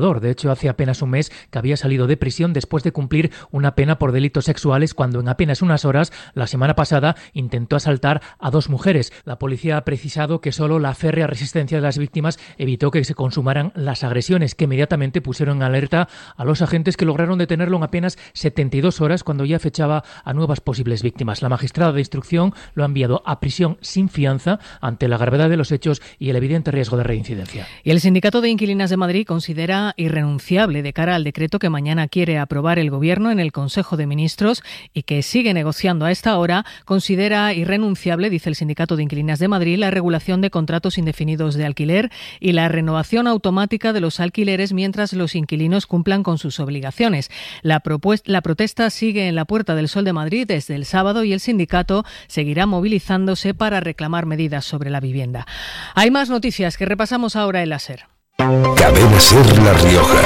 De hecho, hace apenas un mes que había salido de prisión después de cumplir una pena por delitos sexuales cuando en apenas unas horas, la semana pasada, intentó asaltar a 2 mujeres. La policía ha precisado que solo la férrea resistencia de las víctimas evitó que se consumaran las agresiones, que inmediatamente pusieron en alerta a los agentes, que lograron detenerlo en apenas 72 horas cuando ya fechaba a nuevas posibles víctimas. La magistrada de instrucción lo ha enviado a prisión sin fianza ante la gravedad de los hechos y el evidente riesgo de reincidencia. Y el Sindicato de Inquilinas de Madrid considera irrenunciable de cara al decreto que mañana quiere aprobar el Gobierno en el Consejo de Ministros y que sigue negociando a esta hora. Considera irrenunciable, dice el Sindicato de Inquilinas de Madrid, la regulación de contratos indefinidos de alquiler y la renovación automática de los alquileres mientras los inquilinos cumplan con sus obligaciones. La protesta sigue en la Puerta del Sol de Madrid desde el sábado y el sindicato seguirá movilizándose para reclamar medidas sobre la vivienda. Hay más noticias que repasamos ahora en la SER. Cadena SER La Rioja.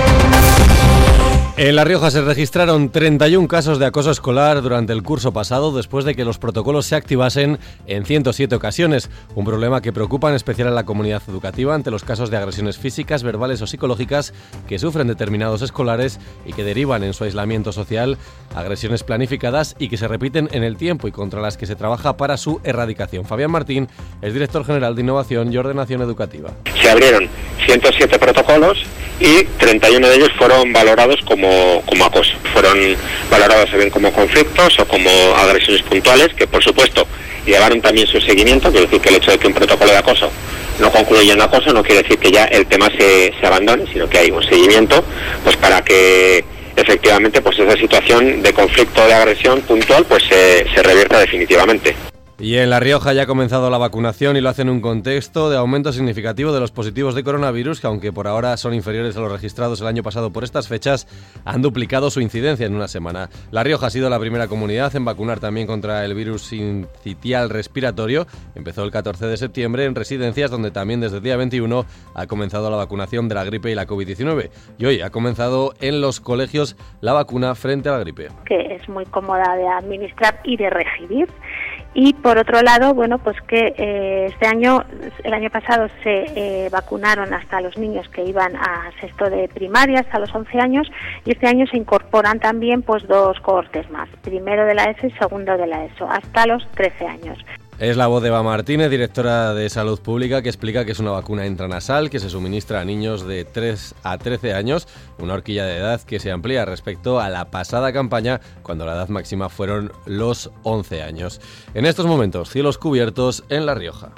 En La Rioja se registraron 31 casos de acoso escolar durante el curso pasado después de que los protocolos se activasen en 107 ocasiones, un problema que preocupa en especial a la comunidad educativa ante los casos de agresiones físicas, verbales o psicológicas que sufren determinados escolares y que derivan en su aislamiento social, agresiones planificadas y que se repiten en el tiempo y contra las que se trabaja para su erradicación. Fabián Martín es director general de Innovación y Ordenación Educativa. Se abrieron 107 protocolos y 31 de ellos fueron valorados como acoso. Fueron valorados bien como conflictos o como agresiones puntuales, que por supuesto llevaron también su seguimiento. Quiere decir que el hecho de que un protocolo de acoso no concluya en acoso no quiere decir que ya el tema se abandone, sino que hay un seguimiento pues para que efectivamente pues esa situación de conflicto o de agresión puntual pues se revierta definitivamente. Y en La Rioja ya ha comenzado la vacunación y lo hace en un contexto de aumento significativo de los positivos de coronavirus, que aunque por ahora son inferiores a los registrados el año pasado por estas fechas, han duplicado su incidencia en una semana. La Rioja ha sido la primera comunidad en vacunar también contra el virus sincitial respiratorio. Empezó el 14 de septiembre en residencias, donde también desde el día 21 ha comenzado la vacunación de la gripe y la COVID-19. Y hoy ha comenzado en los colegios la vacuna frente a la gripe. Que es muy cómoda de administrar y de recibir. Y por otro lado, bueno, pues que el año pasado se vacunaron hasta los niños que iban a sexto de primaria, hasta los 11 años, y este año se incorporan también pues 2 cohortes más, primero de la ESO y segundo de la ESO, hasta los 13 años. Es la voz de Eva Martínez, directora de Salud Pública, que explica que es una vacuna intranasal que se suministra a niños de 3 a 13 años, una horquilla de edad que se amplía respecto a la pasada campaña, cuando la edad máxima fueron los 11 años. En estos momentos, cielos cubiertos en La Rioja.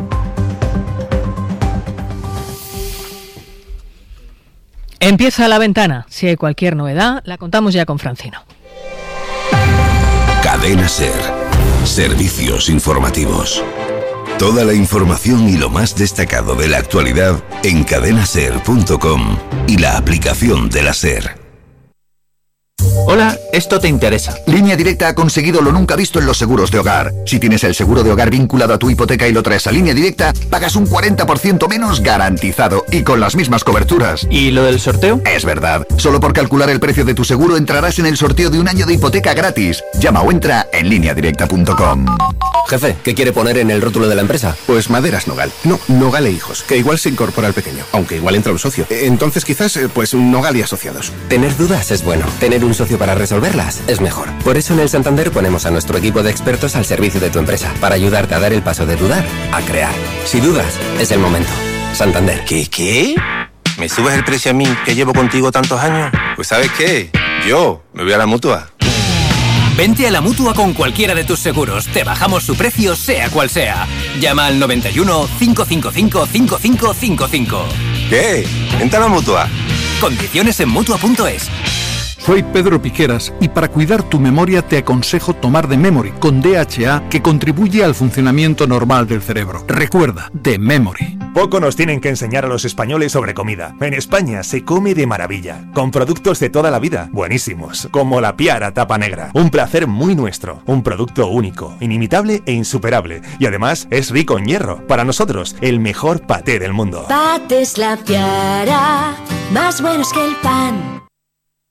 Empieza La Ventana. Si hay cualquier novedad, la contamos ya con Francino. Cadena SER. Servicios informativos. Toda la información y lo más destacado de la actualidad en cadenaser.com y la aplicación de la SER. Hola, esto te interesa. Línea Directa ha conseguido lo nunca visto en los seguros de hogar. Si tienes el seguro de hogar vinculado a tu hipoteca y lo traes a Línea Directa, pagas un 40% menos garantizado y con las mismas coberturas. ¿Y lo del sorteo? Es verdad. Solo por calcular el precio de tu seguro entrarás en el sorteo de un año de hipoteca gratis. Llama o entra en lineadirecta.com. Jefe, ¿qué quiere poner en el rótulo de la empresa? Pues Maderas Nogal. No, Nogal e Hijos, que igual se incorpora al pequeño, aunque igual entra un socio. Entonces quizás, pues Nogal y Asociados. Tener dudas es bueno. Tener un socio para resolverlas es mejor. Por eso en el Santander ponemos a nuestro equipo de expertos al servicio de tu empresa, para ayudarte a dar el paso de dudar a crear. Si dudas, es el momento. Santander. ¿Qué? ¿Me subes el precio a mí, que llevo contigo tantos años? Pues ¿sabes qué? Yo me voy a la Mutua. Vente a la Mutua con cualquiera de tus seguros. Te bajamos su precio, sea cual sea. Llama al 91 555 5555. ¿Qué? Vente a la Mutua. Condiciones en Mutua.es. Soy Pedro Piqueras y para cuidar tu memoria te aconsejo tomar The Memory con DHA, que contribuye al funcionamiento normal del cerebro. Recuerda, The Memory. Poco nos tienen que enseñar a los españoles sobre comida. En España se come de maravilla, con productos de toda la vida, buenísimos, como la Piara Tapa Negra. Un placer muy nuestro, un producto único, inimitable e insuperable. Y además es rico en hierro. Para nosotros, el mejor paté del mundo. Patés La Piara, más buenos que el pan.